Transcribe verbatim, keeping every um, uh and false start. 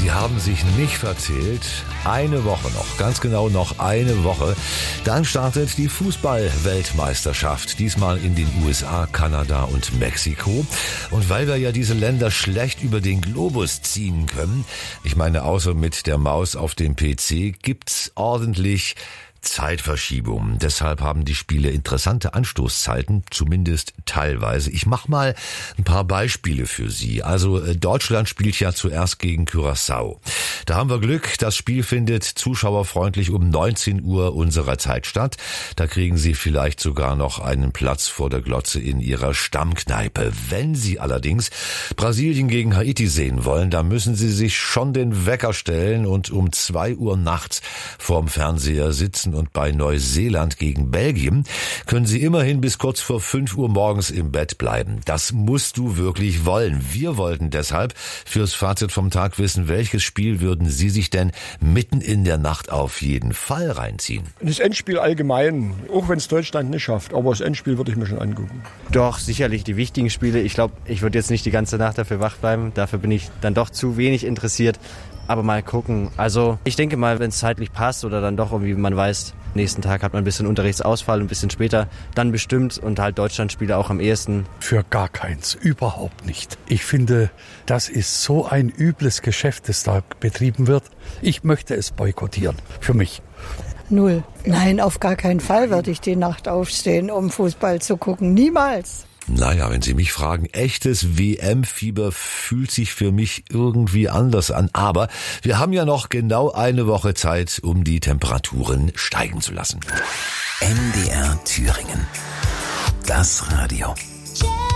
Sie haben sich nicht verzählt. Eine Woche noch, ganz genau noch eine Woche. Dann startet die Fußball-Weltmeisterschaft. Diesmal in den U S A, Kanada und Mexiko. Und weil wir ja diese Länder schlecht über den Globus ziehen können, ich meine außer mit der Maus auf dem P C, gibt's ordentlich Zeitverschiebung. Deshalb haben die Spiele interessante Anstoßzeiten, zumindest teilweise. Ich mache mal ein paar Beispiele für Sie. Also Deutschland spielt ja zuerst gegen Curaçao. Da haben wir Glück, das Spiel findet zuschauerfreundlich um neunzehn Uhr unserer Zeit statt. Da kriegen Sie vielleicht sogar noch einen Platz vor der Glotze in Ihrer Stammkneipe. Wenn Sie allerdings Brasilien gegen Haiti sehen wollen, dann müssen Sie sich schon den Wecker stellen und um zwei Uhr nachts vorm Fernseher sitzen. Und bei Neuseeland gegen Belgien können Sie immerhin bis kurz vor fünf Uhr morgens im Bett bleiben. Das musst du wirklich wollen. Wir wollten deshalb fürs Fazit vom Tag wissen, welches Spiel würden Sie sich denn mitten in der Nacht auf jeden Fall reinziehen? Das Endspiel allgemein, auch wenn es Deutschland nicht schafft. Aber das Endspiel würde ich mir schon angucken. Doch, sicherlich die wichtigen Spiele. Ich glaube, ich würde jetzt nicht die ganze Nacht dafür wach bleiben. Dafür bin ich dann doch zu wenig interessiert. Aber mal gucken. Also ich denke mal, wenn es zeitlich passt oder dann doch irgendwie, man weiß, nächsten Tag hat man ein bisschen Unterrichtsausfall, ein bisschen später, dann bestimmt und halt Deutschlandspiele auch am ehesten. Für gar keins, überhaupt nicht. Ich finde, das ist so ein übles Geschäft, das da betrieben wird. Ich möchte es boykottieren, für mich. Null. Nein, auf gar keinen Fall würde ich die Nacht aufstehen, um Fußball zu gucken. Niemals. Naja, wenn Sie mich fragen, echtes W M-Fieber fühlt sich für mich irgendwie anders an. Aber wir haben ja noch genau eine Woche Zeit, um die Temperaturen steigen zu lassen. M D R Thüringen. Das Radio.